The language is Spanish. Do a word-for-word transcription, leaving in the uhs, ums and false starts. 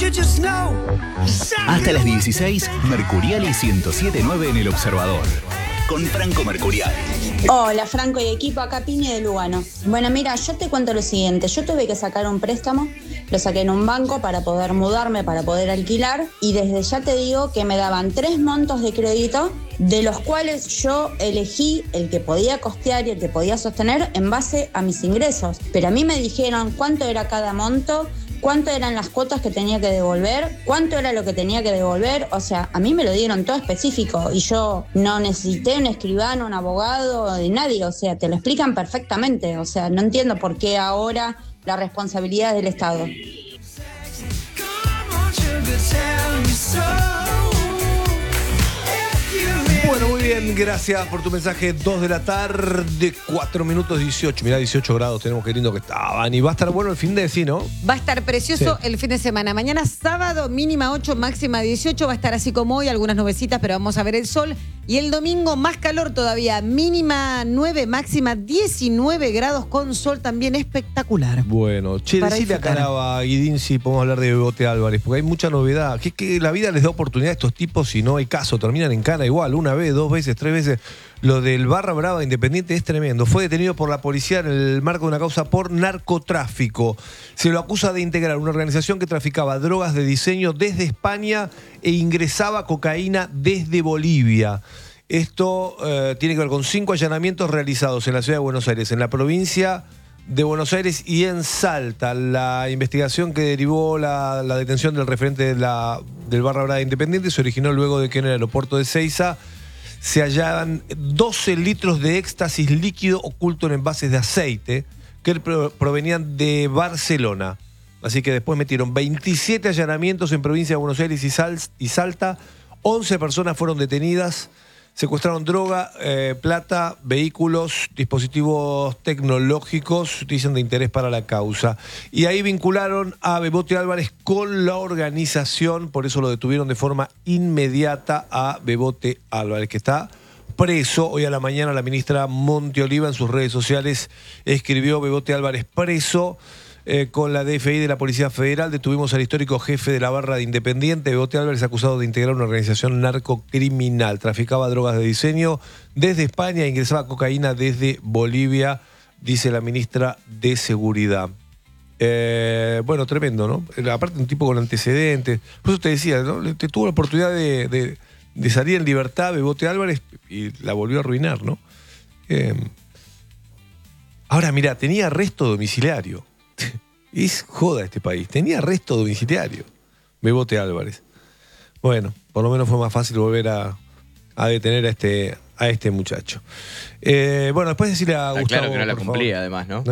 Hasta las dieciséis, Mercurial y ciento siete punto nueve en El Observador. Con Franco Mercurial. Hola Franco y equipo, acá Piña de Lugano. Bueno, mira, yo te cuento lo siguiente. Yo tuve que sacar un préstamo, lo saqué en un banco para poder mudarme, para poder alquilar. Y desde ya te digo que me daban tres montos de crédito, de los cuales yo elegí el que podía costear y el que podía sostener en base a mis ingresos. Pero a mí me dijeron cuánto era cada monto, cuánto eran las cuotas que tenía que devolver, cuánto era lo que tenía que devolver. O sea, a mí me lo dieron todo específico y yo no necesité un escribano, un abogado, de nadie. O sea, te lo explican perfectamente. O sea, no entiendo por qué ahora la responsabilidad es del Estado. Bueno, muy bien, gracias por tu mensaje. dos de la tarde, cuatro minutos dieciocho. Mirá, dieciocho grados tenemos, qué lindo que estaban. Y va a estar bueno el fin de, sí, ¿no? Va a estar precioso Sí. el fin de semana. Mañana sábado, mínima ocho, máxima dieciocho. Va a estar así como hoy, algunas nubecitas, pero vamos a ver el sol. Y el domingo más calor todavía, mínima nueve, máxima diecinueve grados con sol también espectacular. Bueno, che, Para decile a disfrutar. Caraba, Guidín, si podemos hablar de Bebote Álvarez, porque hay mucha novedad. Que es que la vida les da oportunidad a estos tipos y no hay caso. Terminan en cana igual, una vez, dos veces, tres veces. Lo del Barra Brava Independiente es tremendo. Fue detenido por la policía en el marco de una causa por narcotráfico. Se lo acusa de integrar una organización que traficaba drogas de diseño desde España e ingresaba cocaína desde Bolivia. Esto eh, tiene que ver con cinco allanamientos realizados en la ciudad de Buenos Aires, en la provincia de Buenos Aires y en Salta. La investigación que derivó la, la detención del referente de la, del Barra Brava Independiente se originó luego de que en el aeropuerto de Ezeiza se hallaban doce litros de éxtasis líquido oculto en envases de aceite que pro- provenían de Barcelona. Así que después metieron veintisiete allanamientos en provincia de Buenos Aires y, Sal- y Salta. once personas fueron detenidas. Secuestraron droga, eh, plata, vehículos, dispositivos tecnológicos, dicen de interés para la causa. Y ahí vincularon a Bebote Álvarez con la organización, por eso lo detuvieron de forma inmediata a Bebote Álvarez, que está preso. Hoy a la mañana la ministra Monteoliva en sus redes sociales escribió: Bebote Álvarez preso. Eh, con la D F I de la Policía Federal detuvimos al histórico jefe de la Barra de Independiente. Bebote Álvarez, acusado de integrar una organización narcocriminal. Traficaba drogas de diseño desde España e ingresaba cocaína desde Bolivia, dice la ministra de Seguridad. Eh, bueno, tremendo, ¿no? Aparte, un tipo con antecedentes. Por eso te decía, ¿no? Te tuvo la oportunidad de, de, de salir en libertad Bebote Álvarez y la volvió a arruinar, ¿no? Eh, ahora, mira, tenía arresto domiciliario. Es joda este país. Tenía arresto domiciliario Bebote Álvarez. Bueno, por lo menos fue más fácil volver a, a detener a este, a este muchacho. Eh, bueno, después decirle a Está Gustavo, claro que no la por cumplía, favor. además, ¿no?